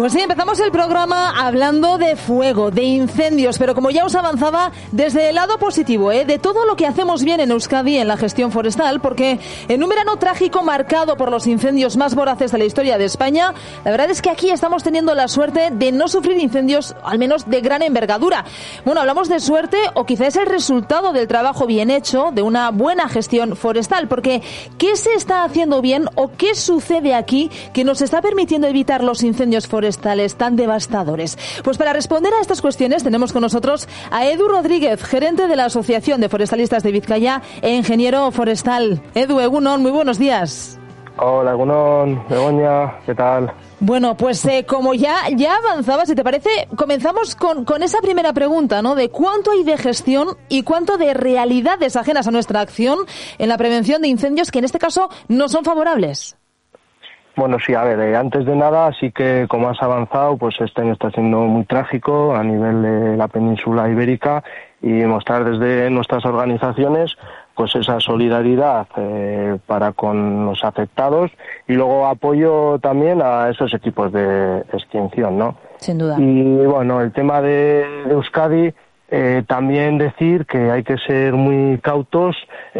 Pues sí, empezamos el programa hablando de fuego, de incendios, pero como ya os avanzaba, desde el lado positivo, de todo lo que hacemos bien en Euskadi en la gestión forestal, porque en un verano trágico marcado por los incendios más voraces de la historia de España, la verdad es que aquí estamos teniendo la suerte de no sufrir incendios, al menos de gran envergadura. Bueno, hablamos de suerte o quizás es el resultado del trabajo bien hecho, de una buena gestión forestal, porque ¿qué se está haciendo bien o qué sucede aquí que nos está permitiendo evitar los incendios forestales tan devastadores? Pues para responder a estas cuestiones tenemos con nosotros a Edu Rodríguez, gerente de la Asociación de Forestalistas de Vizcaya e ingeniero forestal. Edu, egunon, muy buenos días. Hola, egunon, Begoña, ¿qué tal? Bueno, pues como ya avanzaba, si te parece, comenzamos con esa primera pregunta, ¿no? De cuánto hay de gestión y cuánto de realidades ajenas a nuestra acción en la prevención de incendios que en este caso no son favorables. Bueno, sí, a ver, antes de nada, sí que como has avanzado, pues este año está siendo muy trágico a nivel de la península ibérica y mostrar desde nuestras organizaciones pues esa solidaridad para con los afectados y luego apoyo también a esos equipos de extinción, ¿no? Sin duda. Y bueno, el tema de Euskadi, también decir que hay que ser muy cautos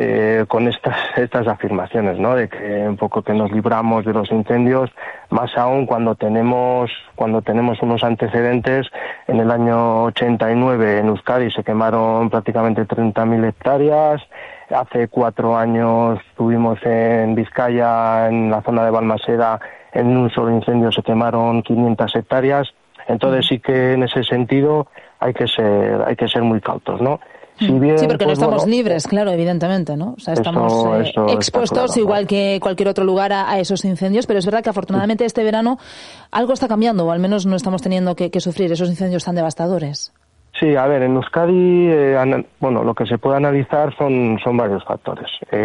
con estas afirmaciones, ¿no? De que un poco que nos libramos de los incendios, más aún cuando tenemos unos antecedentes. En el año 89 en Euskadi se quemaron prácticamente 30.000 hectáreas. Hace 4 años tuvimos en Vizcaya, en la zona de Balmaseda, en un solo incendio se quemaron 500 hectáreas. Entonces sí que en ese sentido hay que ser muy cautos, ¿no? Si bien, sí, porque pues, no estamos libres, claro, evidentemente, ¿no? O sea, estamos expuestos claro, igual que cualquier otro lugar a esos incendios, pero es verdad que afortunadamente este verano algo está cambiando, o al menos no estamos teniendo que sufrir esos incendios tan devastadores. Sí, a ver, en Euskadi, lo que se puede analizar son varios factores.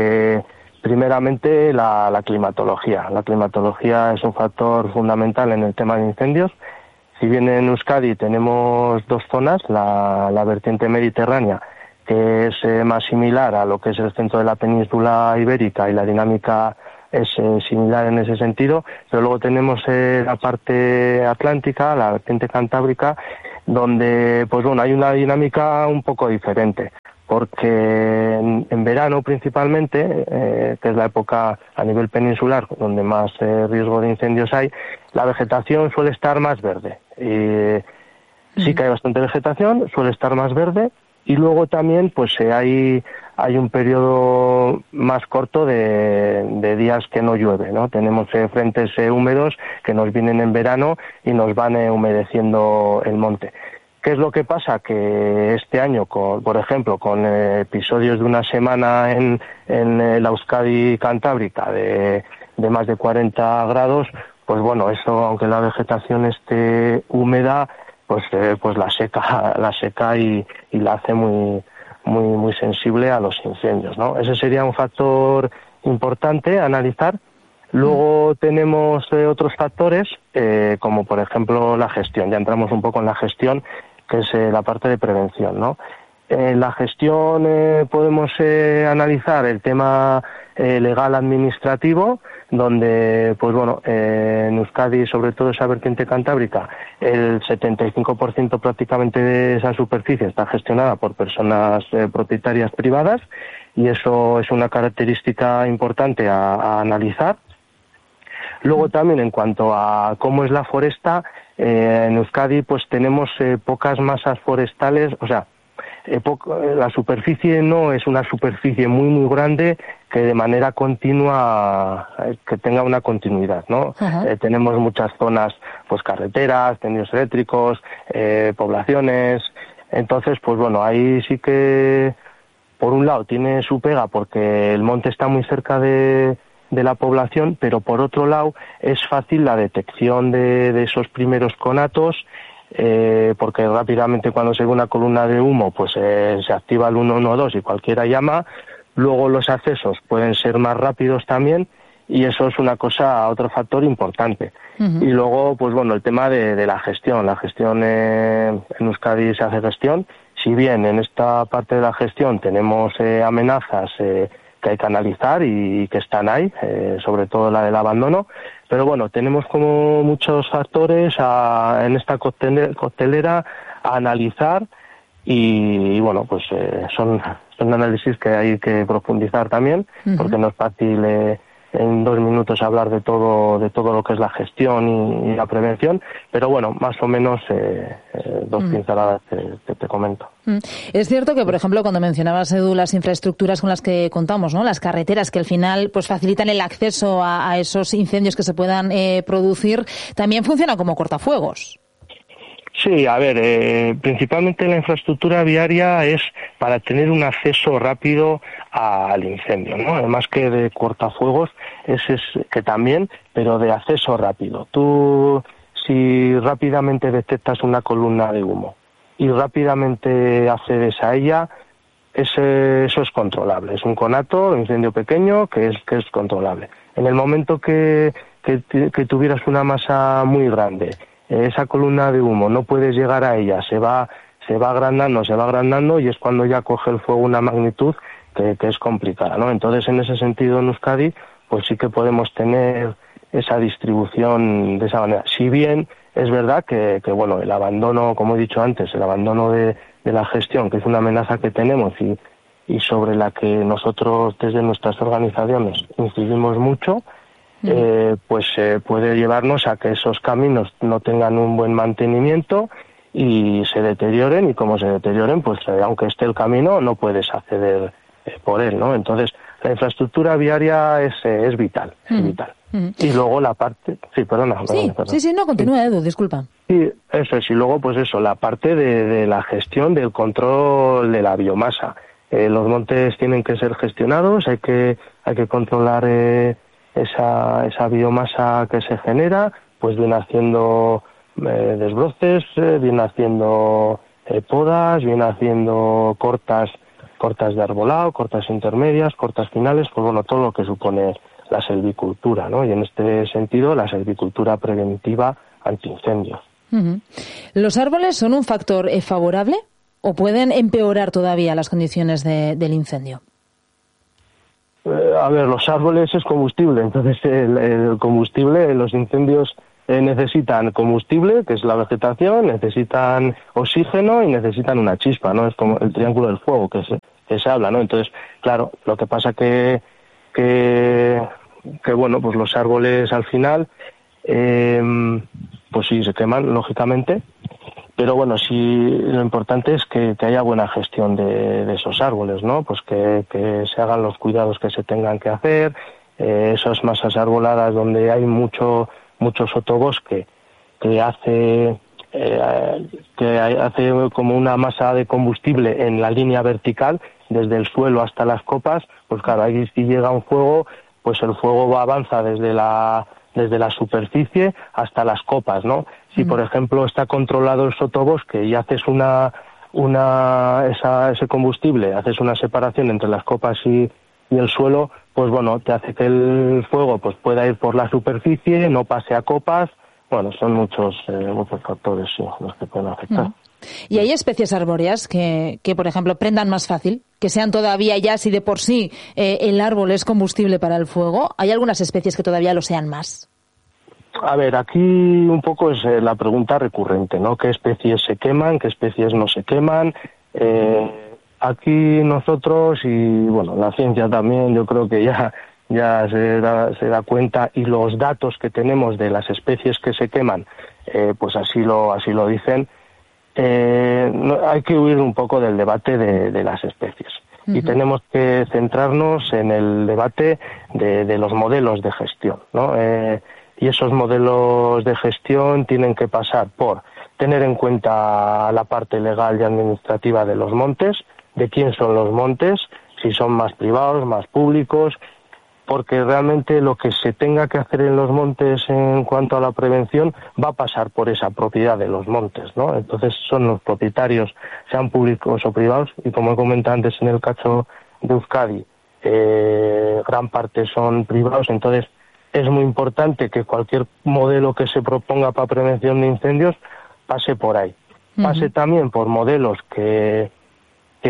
Primeramente, la climatología. La climatología es un factor fundamental en el tema de incendios. Si bien en Euskadi tenemos 2 zonas, la vertiente mediterránea, que es más similar a lo que es el centro de la península ibérica y la dinámica es similar en ese sentido, pero luego tenemos la parte atlántica, la vertiente cantábrica, donde pues bueno, hay una dinámica un poco diferente, porque en verano principalmente, que es la época a nivel peninsular donde más riesgo de incendios hay, la vegetación suele estar más verde. Sí que hay bastante vegetación, suele estar más verde, y luego también pues hay un periodo más corto de días que no llueve, ¿no? Tenemos frentes húmedos que nos vienen en verano y nos van humedeciendo el monte. ¿Qué es lo que pasa? Que este año, por ejemplo, con episodios de una semana en la Euskadi cantábrica de más de 40 grados, pues bueno, eso, aunque la vegetación esté húmeda, pues la seca y la hace muy sensible a los incendios, ¿no? Ese sería un factor importante a analizar. Luego tenemos otros factores, como por ejemplo la gestión. Ya entramos un poco en la gestión, que es la parte de prevención, ¿no? En la gestión podemos analizar el tema legal administrativo, donde pues bueno, en Euskadi, sobre todo esa vertiente cantábrica, el 75% prácticamente de esa superficie está gestionada por personas propietarias privadas, y eso es una característica importante a analizar. Luego también, en cuanto a cómo es la foresta, en Euskadi pues tenemos pocas masas forestales, o sea, la superficie no es una superficie muy grande que de manera continua, que tenga una continuidad, ¿no? Tenemos muchas zonas, pues carreteras, tendidos eléctricos, poblaciones. Entonces, pues bueno, ahí sí que por un lado tiene su pega porque el monte está muy cerca de la población, pero por otro lado es fácil la detección de esos primeros conatos, porque rápidamente cuando se ve una columna de humo pues se activa el 112 y cualquiera llama. Luego los accesos pueden ser más rápidos también, y eso es otro factor importante. Y luego pues bueno, el tema de la gestión. La gestión en Euskadi se hace gestión. Si bien en esta parte de la gestión tenemos amenazas que hay que analizar y que están ahí, sobre todo la del abandono. Pero bueno, tenemos como muchos factores en esta coctelera a analizar y bueno, pues son análisis que hay que profundizar también, porque no es fácil en 2 minutos hablar de todo lo que es la gestión y la prevención, pero bueno, más o menos 2 pinceladas te comento. Es cierto que, por ejemplo, cuando mencionabas, Edu, las infraestructuras con las que contamos, ¿no? Las carreteras que al final pues facilitan el acceso a esos incendios que se puedan producir, también funcionan como cortafuegos. Sí, a ver, principalmente la infraestructura viaria es para tener un acceso rápido al incendio, ¿no? Además que de cortafuegos es que también, pero de acceso rápido. Tú, si rápidamente detectas una columna de humo y rápidamente accedes a ella, eso es controlable. Es un conato, un incendio pequeño que es controlable. En el momento que tuvieras una masa muy grande, esa columna de humo no puedes llegar a ella, se va agrandando y es cuando ya coge el fuego una magnitud que es complicada, ¿no? Entonces, en ese sentido, en Euskadi, pues sí que podemos tener esa distribución de esa manera. Si bien es verdad que bueno, el abandono, como he dicho antes, el abandono de la gestión, que es una amenaza que tenemos y sobre la que nosotros desde nuestras organizaciones incidimos mucho, pues puede llevarnos a que esos caminos no tengan un buen mantenimiento y se deterioren, y como se deterioren, pues aunque esté el camino, no puedes acceder por él, ¿no? Entonces, la infraestructura viaria es vital, es vital. Y luego la parte... Sí, perdona. Sí, no, continúa, Edu, disculpa. Sí, eso es. Y luego, pues eso, la parte de la gestión, del control de la biomasa. Los montes tienen que ser gestionados, hay que controlar esa biomasa que se genera, pues viene haciendo desbroces, viene haciendo podas, viene haciendo cortas de arbolado, cortas intermedias, cortas finales, pues bueno, todo lo que supone la silvicultura, ¿no? Y en este sentido, la silvicultura preventiva antiincendios. ¿Los árboles son un factor favorable o pueden empeorar todavía las condiciones del incendio? A ver, los árboles es combustible, entonces el combustible, los incendios necesitan combustible, que es la vegetación, necesitan oxígeno y necesitan una chispa, ¿no? Es como el triángulo del fuego que se habla, ¿no? Entonces, claro, lo que pasa que bueno, pues los árboles al final, pues sí, se queman, lógicamente, pero bueno, sí, lo importante es que haya buena gestión de esos árboles, ¿no? Pues que se hagan los cuidados que se tengan que hacer, esas masas arboladas donde hay mucho sotobosque que hace como una masa de combustible en la línea vertical, desde el suelo hasta las copas, pues claro, ahí si llega un fuego, pues el fuego avanza desde la superficie hasta las copas, ¿no? Si, por ejemplo, está controlado el sotobosque y haces ese combustible, haces una separación entre las copas y el suelo, pues bueno, te hace que el fuego pues pueda ir por la superficie, no pase a copas. Bueno, son muchos factores, sí, los que pueden afectar. ¿Y hay especies arbóreas que, por ejemplo, prendan más fácil? Que sean todavía, ya si de por sí el árbol es combustible para el fuego, ¿hay algunas especies que todavía lo sean más? A ver, aquí un poco es la pregunta recurrente, ¿no? ¿Qué especies se queman, qué especies no se queman? Aquí nosotros, y bueno, la ciencia también, yo creo que ya se da cuenta, y los datos que tenemos de las especies que se queman, pues así lo dicen. Hay que huir un poco del debate de las especies. Y tenemos que centrarnos en el debate de los modelos de gestión, ¿no? Y esos modelos de gestión tienen que pasar por tener en cuenta la parte legal y administrativa de los montes, de quién son los montes, si son más privados, más públicos, porque realmente lo que se tenga que hacer en los montes en cuanto a la prevención va a pasar por esa propiedad de los montes, ¿no? Entonces son los propietarios, sean públicos o privados, y como he comentado antes en el caso de Euskadi, gran parte son privados. Entonces es muy importante que cualquier modelo que se proponga para prevención de incendios pase por ahí. Pase también por modelos que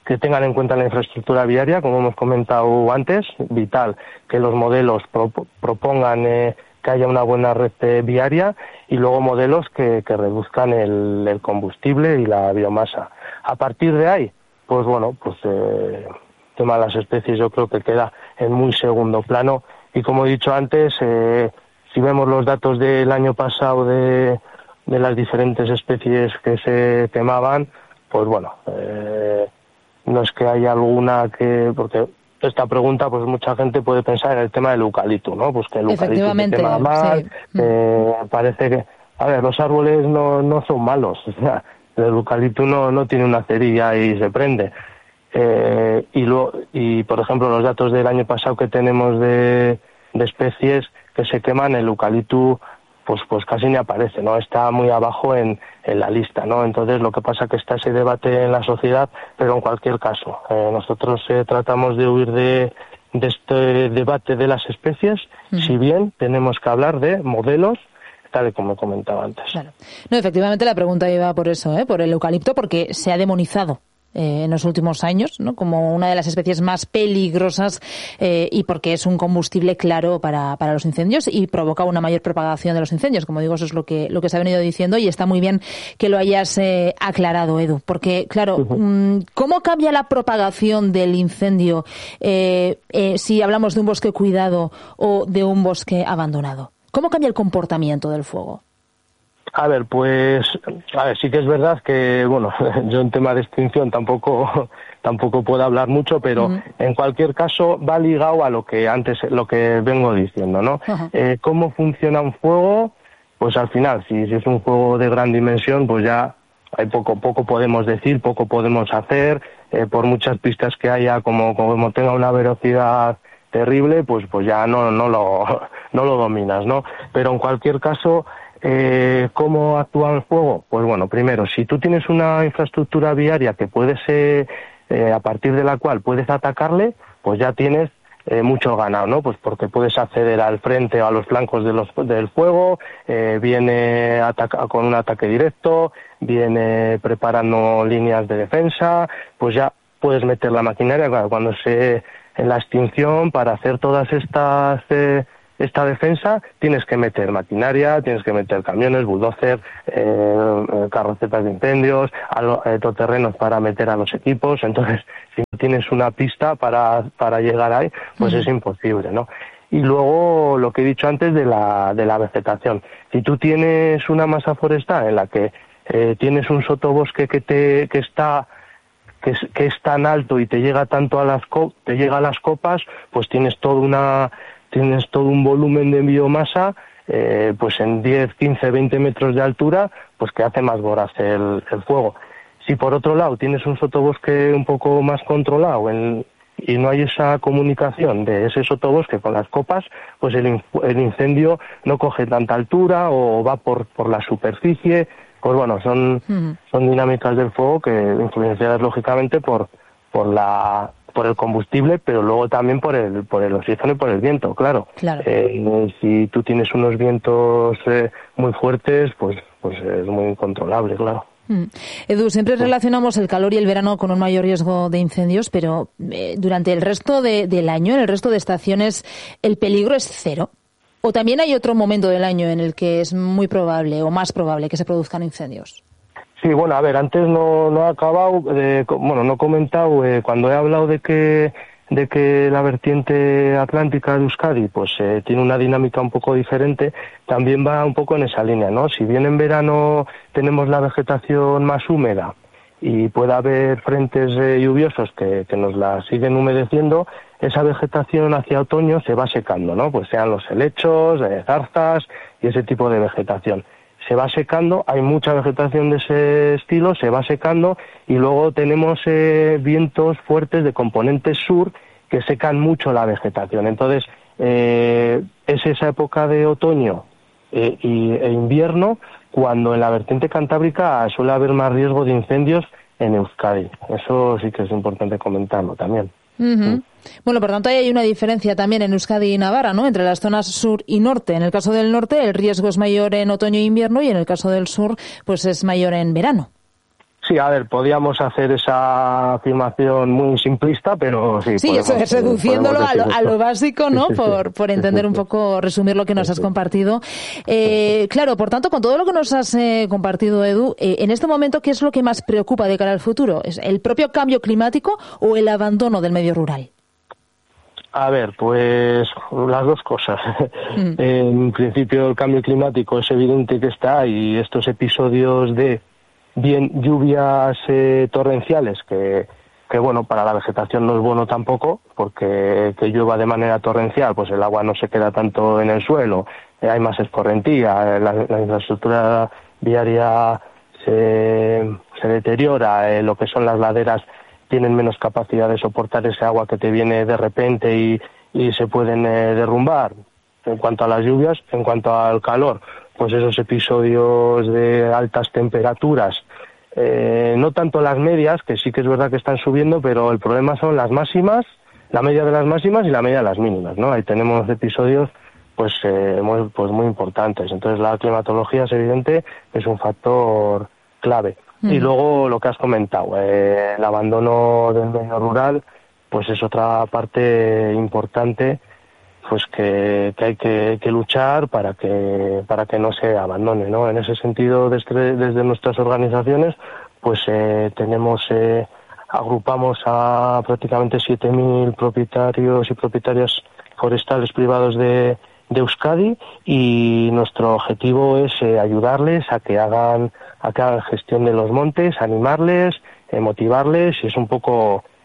que tengan en cuenta la infraestructura viaria, como hemos comentado antes, vital que los modelos propongan que haya una buena red viaria, y luego modelos que reduzcan el combustible y la biomasa. A partir de ahí, pues bueno, pues el tema de las especies yo creo que queda en muy segundo plano, y como he dicho antes, si vemos los datos del año pasado de las diferentes especies que se quemaban, pues bueno, no es que haya alguna porque esta pregunta, pues mucha gente puede pensar en el tema del eucalipto, ¿no? Pues que el eucalipto se quema mal, sí. Parece que, a ver, los árboles no son malos, o sea, el eucalipto no tiene una cerilla y se prende. Y por ejemplo, los datos del año pasado que tenemos de especies que se queman, el eucalipto pues casi ni aparece, ¿no? Está muy abajo en la lista, ¿no? Entonces lo que pasa es que está ese debate en la sociedad, pero en cualquier caso, nosotros tratamos de huir de este debate de las especies, si bien tenemos que hablar de modelos, tal y como comentaba antes. Claro. No, efectivamente la pregunta iba por eso, por el eucalipto, porque se ha demonizado en los últimos años, ¿no? Como una de las especies más peligrosas, y porque es un combustible claro para los incendios y provoca una mayor propagación de los incendios. Como digo, eso es lo que se ha venido diciendo, y está muy bien que lo hayas aclarado, Edu, porque claro, ¿cómo cambia la propagación del incendio si hablamos de un bosque cuidado o de un bosque abandonado? ¿Cómo cambia el comportamiento del fuego? A ver, sí que es verdad que, bueno, yo en tema de extinción tampoco puedo hablar mucho, pero en cualquier caso va ligado a lo que vengo diciendo, ¿no? ¿Cómo funciona un fuego? Pues al final, si es un fuego de gran dimensión, pues ya hay poco podemos decir, poco podemos hacer, por muchas pistas que haya, como tenga una velocidad terrible, pues ya no lo dominas, ¿no? Pero en cualquier caso, ¿cómo actúa el fuego? Pues bueno, primero, si tú tienes una infraestructura viaria que puedes, a partir de la cual puedes atacarle, pues ya tienes mucho ganado, ¿no? Pues porque puedes acceder al frente o a los flancos del fuego, viene con un ataque directo, viene preparando líneas de defensa, pues ya puedes meter la maquinaria. Claro, cuando en la extinción, para hacer todas esta defensa, tienes que meter maquinaria, tienes que meter camiones, bulldozer, carrocetas de incendios, todoterrenos para meter a los equipos. Entonces, si no tienes una pista para llegar ahí, pues es imposible, ¿no? Y luego, lo que he dicho antes de la vegetación. Si tú tienes una masa forestal en la que tienes un sotobosque que es tan alto y te llega tanto a las copas, pues tienes todo un volumen de biomasa, pues en 10, 15, 20 metros de altura, pues que hace más voraz el fuego. Si por otro lado tienes un sotobosque un poco más controlado y no hay esa comunicación de ese sotobosque con las copas, pues el incendio no coge tanta altura o va por la superficie. Pues bueno, son dinámicas del fuego que influenciadas lógicamente por el combustible, pero luego también por el oxígeno y por el viento, claro. Si tú tienes unos vientos muy fuertes, pues es muy incontrolable, claro. Edu, siempre relacionamos el calor y el verano con un mayor riesgo de incendios, pero durante el resto del año, en el resto de estaciones, ¿el peligro es cero? ¿O también hay otro momento del año en el que es muy probable o más probable que se produzcan incendios? Sí, bueno, a ver, antes no he acabado, no he comentado, cuando he hablado de que la vertiente atlántica de Euskadi pues tiene una dinámica un poco diferente, también va un poco en esa línea, ¿no? Si bien en verano tenemos la vegetación más húmeda y puede haber frentes lluviosos que nos la siguen humedeciendo, esa vegetación hacia otoño se va secando, ¿no? Pues sean los helechos, zarzas y ese tipo de vegetación. Se va secando, hay mucha vegetación de ese estilo, se va secando, y luego tenemos vientos fuertes de componente sur que secan mucho la vegetación. Entonces, es esa época de otoño e invierno cuando en la vertiente cantábrica suele haber más riesgo de incendios en Euskadi. Eso sí que es importante comentarlo también. Bueno, por tanto, hay una diferencia también en Euskadi y Navarra, ¿no? Entre las zonas sur y norte. En el caso del norte, el riesgo es mayor en otoño e invierno, y en el caso del sur, pues es mayor en verano. Sí, a ver, podíamos hacer esa afirmación muy simplista, pero sí. Sí, eso es reduciéndolo a lo básico, ¿no? Sí. Por entender un poco, resumir lo que nos has compartido. Claro, por tanto, con todo lo que nos has compartido, Edu, en este momento, ¿qué es lo que más preocupa de cara al futuro? ¿Es el propio cambio climático o el abandono del medio rural? A ver, pues las dos cosas. En principio, el cambio climático es evidente que está, y estos episodios de lluvias torrenciales que bueno, para la vegetación no es bueno tampoco, porque que llueva de manera torrencial, pues el agua no se queda tanto en el suelo, hay más escorrentía, la infraestructura viaria se deteriora, lo que son las laderas tienen menos capacidad de soportar ese agua que te viene de repente y se pueden derrumbar. En cuanto a las lluvias, en cuanto al calor, pues esos episodios de altas temperaturas, no tanto las medias, que sí que es verdad que están subiendo, pero el problema son las máximas, la media de las máximas y la media de las mínimas, ¿no? Ahí tenemos episodios pues muy importantes. Entonces la climatología, es evidente, es un factor clave. Y luego lo que has comentado, el abandono del medio rural, pues es otra parte importante, pues que hay que luchar para que no se abandone, ¿no? En ese sentido, desde nuestras organizaciones, pues agrupamos a prácticamente 7.000 propietarios y propietarias forestales privados de Euskadi, y nuestro objetivo es ayudarles a que hagan gestión de los montes, animarles, motivarles, y es un poco